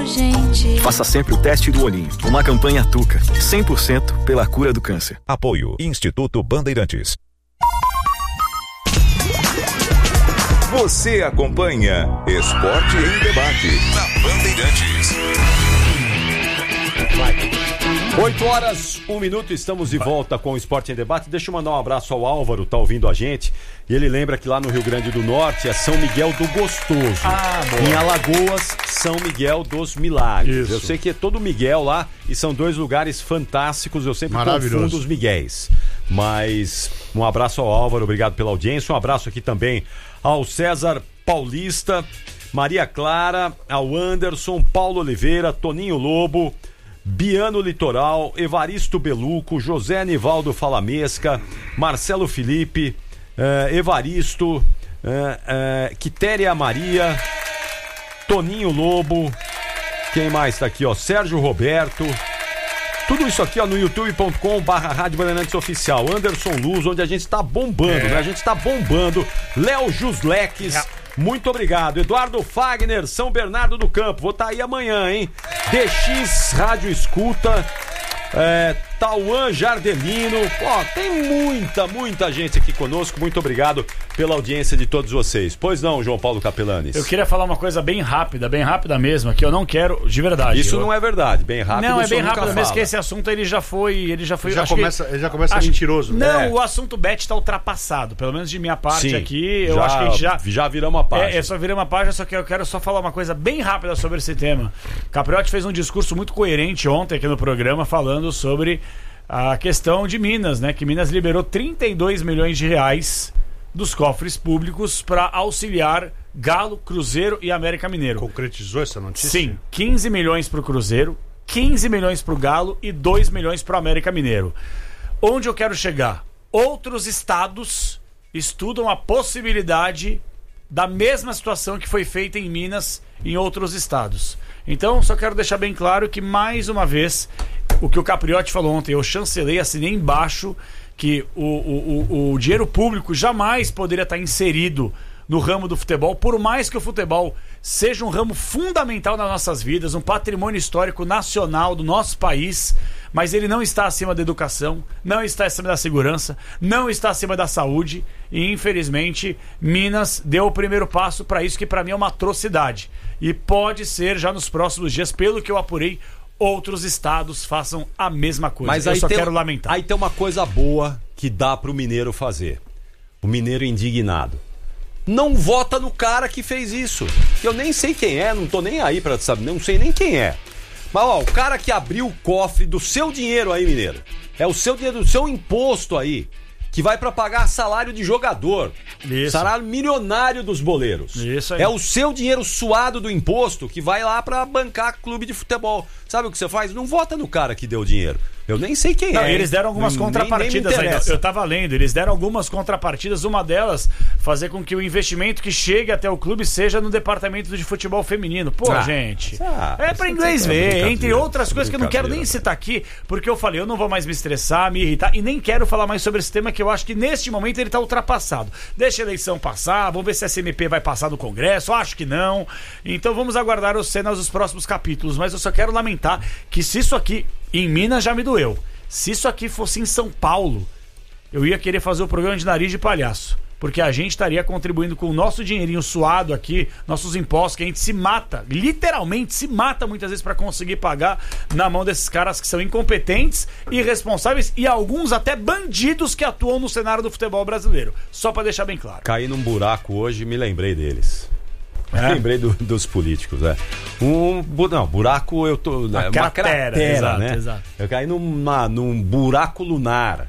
gente. Faça sempre o teste do olhinho. Uma campanha Tuca. 100% pela cura do câncer. Apoio Instituto Bandeirantes. Você acompanha Esporte em Debate na Bandeirantes. 8h01, estamos de volta com o Esporte em Debate. Deixa eu mandar um abraço ao Álvaro, tá ouvindo a gente. E ele lembra que lá no Rio Grande do Norte é São Miguel do Gostoso. Em Alagoas, São Miguel dos Milagres. Isso. Eu sei que é todo Miguel lá e são dois lugares fantásticos. Eu sempre confundo os Miguéis. Mas um abraço ao Álvaro, obrigado pela audiência. Um abraço aqui também ao César Paulista, Maria Clara, ao Anderson, Paulo Oliveira, Toninho Lobo, Biano Litoral, Evaristo Beluco, José Anivaldo Falamesca, Marcelo Felipe, Evaristo, Quitéria Maria, Toninho Lobo, quem mais tá aqui, ó? Sérgio Roberto. Tudo isso aqui, ó, no youtube.com/Rádio Bandeirantes Oficial. Anderson Luz, onde a gente tá bombando, né? A gente tá bombando. Léo Jusleques, muito obrigado. Eduardo Fagner, São Bernardo do Campo. Vou estar aí amanhã, hein? DX Rádio Escuta. Tauan Jardelino. Ó, tem muita gente aqui conosco. Muito obrigado pela audiência de todos vocês. Pois não, João Paulo Capelanes? Eu queria falar uma coisa bem rápida mesmo, que eu não quero, de verdade. Isso não é verdade, bem rápido. Não, é bem rápido mesmo, que esse assunto ele já começa mentiroso. Não, o assunto bet está ultrapassado, pelo menos de minha parte. Sim, aqui, eu acho que a gente já viramos uma página. Só viramos uma página, só que eu quero só falar uma coisa bem rápida sobre esse tema. Capriotti fez um discurso muito coerente ontem aqui no programa, falando sobre a questão de Minas, né? Que Minas liberou 32 milhões de reais dos cofres públicos para auxiliar Galo, Cruzeiro e América Mineiro. Concretizou essa notícia? Sim, 15 milhões para o Cruzeiro, 15 milhões para o Galo e 2 milhões para o América Mineiro. Onde eu quero chegar? Outros estados estudam a possibilidade da mesma situação que foi feita em Minas em outros estados. Então, só quero deixar bem claro que, mais uma vez, o que o Capriotti falou ontem, eu chancelei, assinei embaixo que o dinheiro público jamais poderia estar inserido no ramo do futebol, por mais que o futebol seja um ramo fundamental nas nossas vidas, um patrimônio histórico nacional do nosso país, mas ele não está acima da educação, não está acima da segurança, não está acima da saúde, e infelizmente Minas deu o primeiro passo para isso, que para mim é uma atrocidade, e pode ser já nos próximos dias, pelo que eu apurei, outros estados façam a mesma coisa. Mas eu só quero lamentar. Aí tem uma coisa boa que dá pro mineiro fazer. O mineiro indignado. Não vota no cara que fez isso. Eu nem sei quem é, não tô nem aí pra saber, não sei nem quem é. Mas ó, o cara que abriu o cofre do seu dinheiro aí, mineiro. É o seu dinheiro, do seu imposto aí, que vai pra pagar salário de jogador. Isso. Salário milionário dos boleiros. Isso aí. É o seu dinheiro suado do imposto que vai lá pra bancar clube de futebol. Sabe o que você faz? Não vota no cara que deu o dinheiro. Eu nem sei quem é. Eles deram algumas contrapartidas nem aí. Eu tava lendo, eles deram algumas contrapartidas. Uma delas, fazer com que o investimento que chegue até o clube seja no departamento de futebol feminino. Pô, gente. É pra inglês ver. Entre outras coisas que eu não quero nem citar aqui, porque eu falei, eu não vou mais me estressar, me irritar, e nem quero falar mais sobre esse tema, que eu acho que neste momento ele tá ultrapassado. Deixa a eleição passar, vamos ver se a SMP vai passar no Congresso. Acho que não. Então vamos aguardar as cenas dos próximos capítulos. Mas eu só quero lamentar que, se isso aqui em Minas já me doeu, se isso aqui fosse em São Paulo, eu ia querer fazer o programa de nariz de palhaço, porque a gente estaria contribuindo com o nosso dinheirinho suado aqui, nossos impostos, que a gente se mata, literalmente se mata muitas vezes para conseguir pagar, na mão desses caras que são incompetentes, irresponsáveis e alguns até bandidos que atuam no cenário do futebol brasileiro. Só para deixar bem claro. Caí num buraco hoje e me lembrei deles. Lembrei dos políticos, buraco eu tô... Uma cratera, exato, né? Exato. Eu caí num buraco lunar.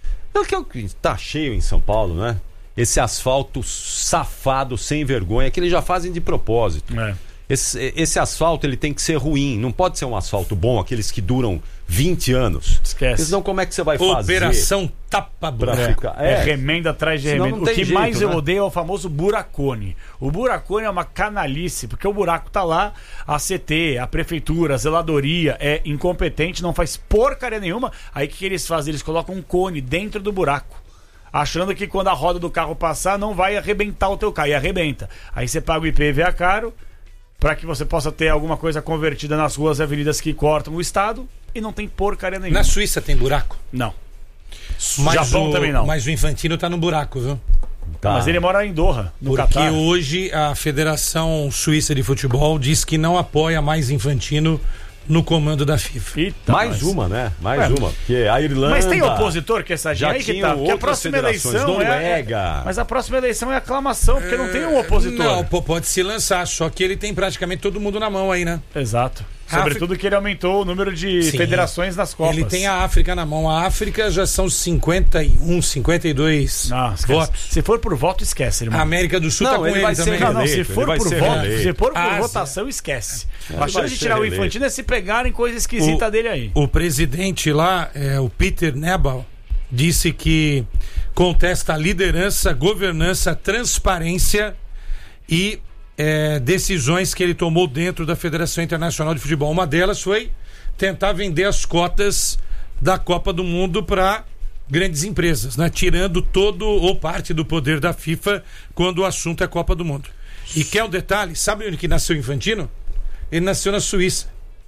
Tá cheio em São Paulo, né? Esse asfalto safado, sem vergonha, que eles já fazem de propósito. Esse asfalto, ele tem que ser ruim. Não pode ser um asfalto bom, aqueles que duram 20 anos. Esquece. Senão como é que você vai fazer? Operação tapa-buraco. Remenda atrás de remenda. O que jeito, mais eu odeio é o famoso buracone. O buracone é uma canalice, porque o buraco tá lá, a CT, a prefeitura, a zeladoria é incompetente, não faz porcaria nenhuma. Aí o que eles fazem? Eles colocam um cone dentro do buraco, achando que quando a roda do carro passar não vai arrebentar o teu carro. E arrebenta. Aí você paga o IPVA caro, para que você possa ter alguma coisa convertida nas ruas e avenidas que cortam o estado, e não tem porcaria nenhuma. Na Suíça tem buraco? Não. Japão também não. Mas o Infantino tá no buraco, viu? Tá. Mas ele mora em Doha, no Porque Catar. hoje a Federação Suíça de Futebol diz que não apoia mais Infantino no comando da FIFA. Eita, mais uma, né? Mais uma. Porque a Irlanda... Mas tem opositor que essa já gente que tá. Porque a próxima eleição Noruega. Mas a próxima eleição é aclamação, porque não tem um opositor. Não, pode se lançar, só que ele tem praticamente todo mundo na mão aí, né? Exato. Sobretudo que ele aumentou o número de federações nas Copas. Ele tem a África na mão. A África já são 51, 52 votos. Se for por voto, esquece, irmão. A América do Sul tá com ele também. Não, se for por voto, se for por votação, esquece. A chance de tirar o Infantino é se pegarem coisa esquisita dele aí. O presidente lá, o Peter Nebel, disse que contesta a liderança, governança, transparência e decisões que ele tomou dentro da Federação Internacional de Futebol. Uma delas foi tentar vender as cotas da Copa do Mundo para grandes empresas, né? Tirando todo ou parte do poder da FIFA quando o assunto é Copa do Mundo. E quer um detalhe? Sabe onde que nasceu o Infantino? Ele nasceu na Suíça.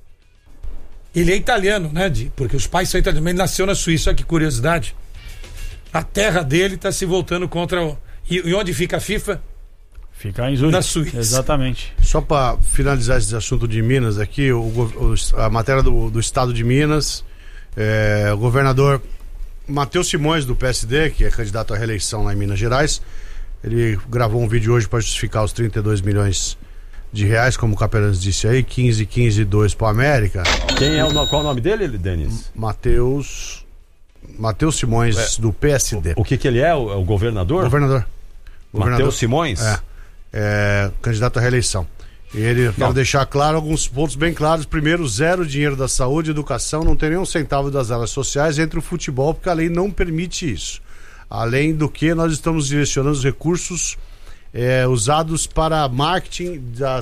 Ele é italiano, né? Porque os pais são italianos, mas ele nasceu na Suíça. Olha que curiosidade. A terra dele está se voltando contra o... E onde fica a FIFA? Fica em Zurique. Na Suíça. Exatamente. Só para finalizar esse assunto de Minas aqui, a matéria do estado de Minas, o governador Matheus Simões, do PSD, que é candidato à reeleição lá em Minas Gerais, ele gravou um vídeo hoje para justificar os 32 milhões de reais, como o Capelães disse aí, 15, 15 e 2 para a América. Qual é o nome dele, Denis? Matheus Simões, do PSD. O que ele é? O governador? Governador. Matheus Simões? Candidato à reeleição. E ele quer deixar claro alguns pontos bem claros. Primeiro, zero dinheiro da saúde e educação, não tem nenhum centavo das áreas sociais, entre o futebol, porque a lei não permite isso. Além do que, nós estamos direcionando os recursos usados para marketing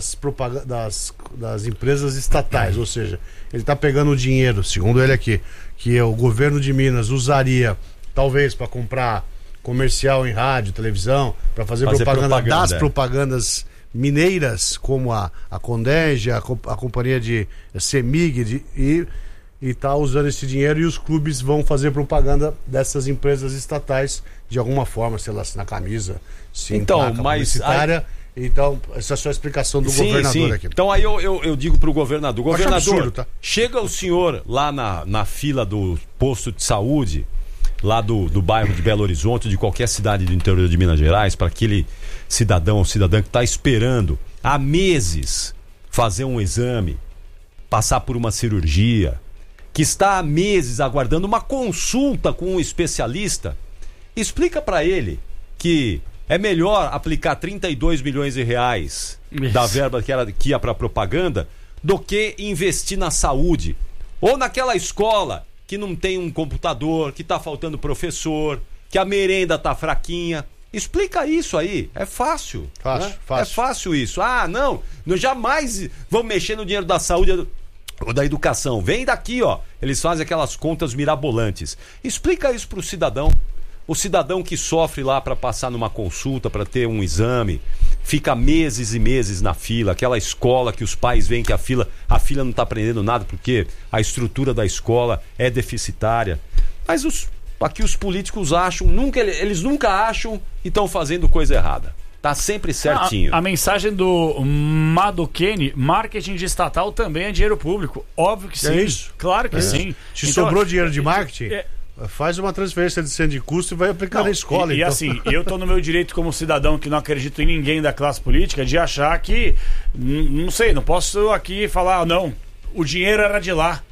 das empresas estatais. Ou seja, ele está pegando o dinheiro, segundo ele aqui, que o governo de Minas usaria, talvez, para comprar comercial em rádio, televisão, para fazer propaganda das propagandas mineiras, como a Condege, a companhia de Semig, e tá usando esse dinheiro, e os clubes vão fazer propaganda dessas empresas estatais de alguma forma, sei lá, se na camisa, se em placa publicitária. Então, essa é só a explicação do governador aqui. Então aí eu digo pro governador, absurdo, tá? Chega o senhor lá na fila do posto de saúde, lá do bairro de Belo Horizonte, de qualquer cidade do interior de Minas Gerais, para aquele cidadão ou cidadã que está esperando há meses fazer um exame, passar por uma cirurgia, que está há meses aguardando uma consulta com um especialista, explica para ele que é melhor aplicar 32 milhões de reais da verba que ia para propaganda do que investir na saúde ou naquela escola que não tem um computador, que tá faltando professor, que a merenda tá fraquinha. Explica isso aí, é fácil. Fácil. É fácil isso. Não jamais vão mexer no dinheiro da saúde ou da educação. Vem daqui, ó. Eles fazem aquelas contas mirabolantes. Explica isso pro cidadão. O cidadão que sofre lá para passar numa consulta, para ter um exame, fica meses e meses na fila, aquela escola que os pais veem que a fila não está aprendendo nada porque a estrutura da escola é deficitária. Mas aqui os políticos acham, eles nunca acham e estão fazendo coisa errada. Tá sempre certinho. A mensagem do Madokene, marketing de estatal também é dinheiro público. Óbvio que sim. É isso? Claro que sim. Se sobrou dinheiro de marketing... Faz uma transferência de centro de custo e vai aplicar na escola. E então. Assim, eu tô no meu direito como cidadão que não acredito em ninguém da classe política de achar que, não sei, não posso aqui falar, não, o dinheiro era de lá.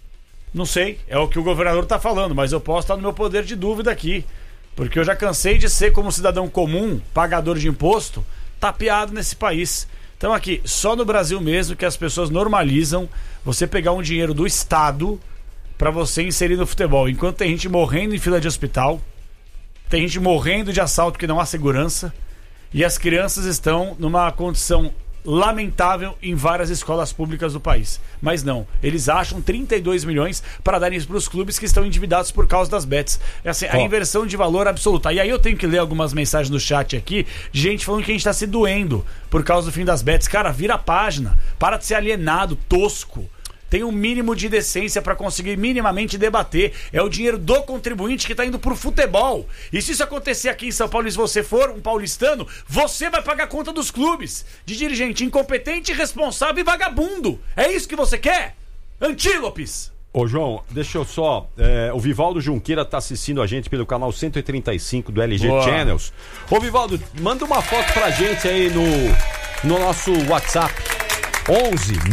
Não sei, é o que o governador tá falando, mas eu posso estar no meu poder de dúvida aqui. Porque eu já cansei de ser como cidadão comum, pagador de imposto, tapeado nesse país. Então aqui, só no Brasil mesmo que as pessoas normalizam você pegar um dinheiro do Estado para você inserir no futebol. Enquanto tem gente morrendo em fila de hospital, tem gente morrendo de assalto que não há segurança, e as crianças estão numa condição lamentável em várias escolas públicas do país. Mas não, eles acham 32 milhões para darem para os clubes que estão endividados por causa das bets. É assim, a inversão de valor absoluta. E aí eu tenho que ler algumas mensagens no chat aqui, de gente falando que a gente está se doendo por causa do fim das bets. Cara, vira a página, para de ser alienado, tosco. Tem um mínimo de decência para conseguir minimamente debater. É o dinheiro do contribuinte que está indo pro futebol. E se isso acontecer aqui em São Paulo e se você for um paulistano, você vai pagar a conta dos clubes. De dirigente incompetente, irresponsável e vagabundo. É isso que você quer? Antílopes! Ô João, deixa eu só... o Vivaldo Junqueira tá assistindo a gente pelo canal 135 do LG Channels. Ô Vivaldo, manda uma foto pra gente aí no nosso WhatsApp. 11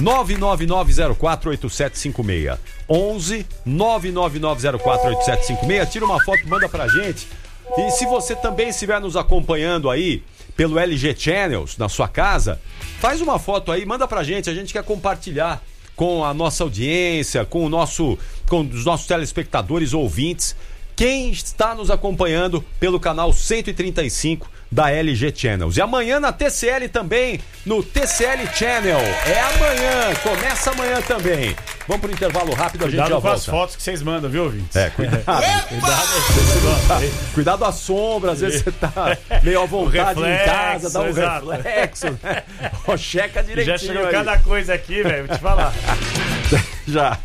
999048756. 11 999048756. Tira uma foto, manda pra gente. E se você também estiver nos acompanhando aí pelo LG Channels na sua casa, faz uma foto aí, manda pra gente. A gente quer compartilhar com a nossa audiência, com os nossos telespectadores ouvintes. Quem está nos acompanhando pelo canal 135 da LG Channels. E amanhã na TCL também, no TCL Channel. É amanhã, começa amanhã também. Vamos pro intervalo rápido, a gente já volta. Cuidado com as fotos que vocês mandam, viu, ouvintes? Cuidado. Cuidado à sombra, às vezes você tá meio à vontade em casa, dá um reflexo, né? Checa direitinho. Já chegou cada coisa aqui, velho, vou te falar. Já.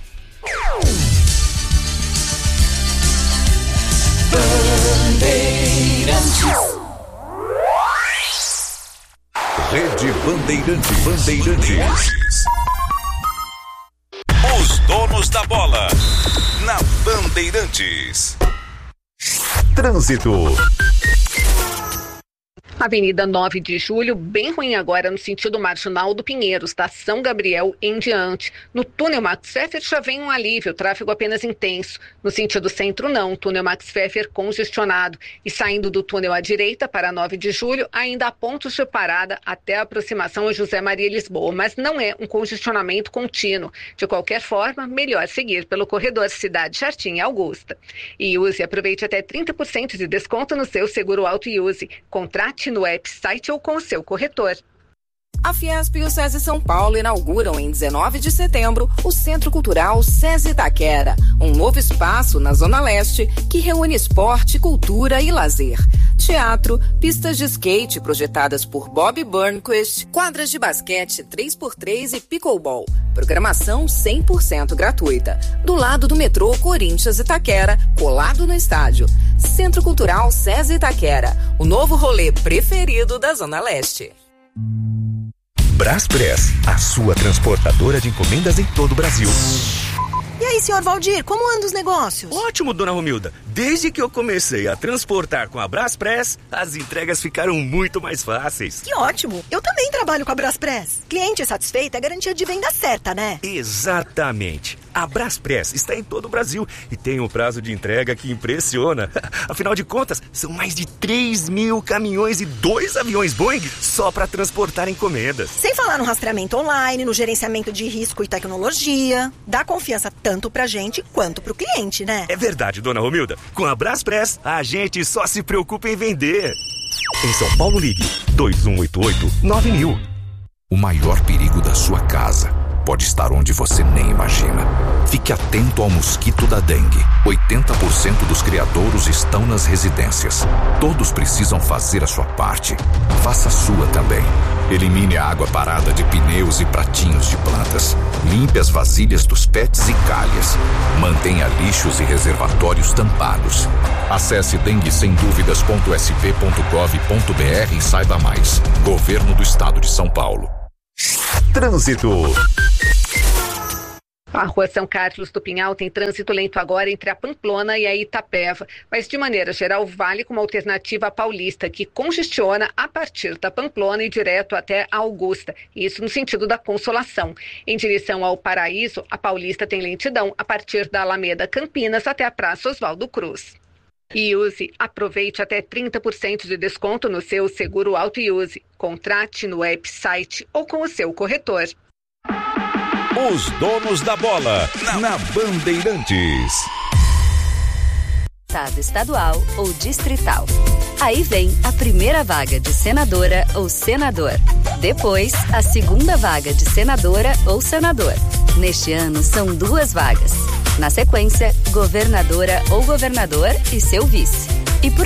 Rede Bandeirantes. Os donos da bola. Na Bandeirantes. Trânsito. Avenida 9 de Julho, bem ruim agora no sentido marginal do Pinheiros, da São Gabriel em diante. No túnel Max Pfeffer já vem um alívio, tráfego apenas intenso. No sentido centro não, túnel Max Pfeffer congestionado. E saindo do túnel à direita para 9 de Julho, ainda há pontos de parada até a aproximação a José Maria Lisboa, mas não é um congestionamento contínuo. De qualquer forma, melhor seguir pelo corredor Cidade Jardim Augusta. E use, aproveite até 30% de desconto no seu seguro auto e use. Contrate no website ou com o seu corretor. A Fiesp e o SESI São Paulo inauguram em 19 de setembro o Centro Cultural SESI Itaquera, um novo espaço na Zona Leste que reúne esporte, cultura e lazer. Teatro, pistas de skate projetadas por Bob Burnquist, quadras de basquete 3x3 e pickleball. Programação 100% gratuita. Do lado do metrô Corinthians Itaquera, colado no estádio. Centro Cultural SESI Itaquera, o novo rolê preferido da Zona Leste. Braspress, a sua transportadora de encomendas em todo o Brasil. E aí, senhor Valdir, como andam os negócios? Ótimo, dona Romilda. Desde que eu comecei a transportar com a Braspress, as entregas ficaram muito mais fáceis. Que ótimo! Eu também trabalho com a Braspress. Cliente satisfeito é garantia de venda certa, né? Exatamente. A Braspress está em todo o Brasil e tem um prazo de entrega que impressiona. Afinal de contas, são mais de 3.000 caminhões e 2 aviões Boeing só para transportar encomendas. Sem falar no rastreamento online, no gerenciamento de risco e tecnologia. Dá confiança tanto pra gente quanto pro cliente, né? É verdade, dona Romilda. Com a Braspress, a gente só se preocupa em vender. Em São Paulo, ligue 2188-9000. O maior perigo da sua casa pode estar onde você nem imagina. Fique atento ao mosquito da dengue. 80% dos criadouros estão nas residências. Todos precisam fazer a sua parte. Faça a sua também. Elimine a água parada de pneus e pratinhos de plantas. Limpe as vasilhas dos pets e calhas. Mantenha lixos e reservatórios tampados. Acesse denguesemduvidas.sp.gov.br e saiba mais. Governo do Estado de São Paulo. Trânsito. A rua São Carlos do Pinhal tem trânsito lento agora entre a Pamplona e a Itapeva, mas de maneira geral vale como alternativa a Paulista, que congestiona a partir da Pamplona e direto até a Augusta, isso no sentido da Consolação. Em direção ao Paraíso, a Paulista tem lentidão a partir da Alameda Campinas até a Praça Oswaldo Cruz. E use, aproveite até 30% de desconto no seu seguro auto e use. Contrate no website ou com o seu corretor. Os donos da bola, na Bandeirantes. Estado estadual ou distrital. Aí vem a primeira vaga de senadora ou senador. Depois, a segunda vaga de senadora ou senador. Neste ano, são 2 vagas. Na sequência, governadora ou governador e seu vice.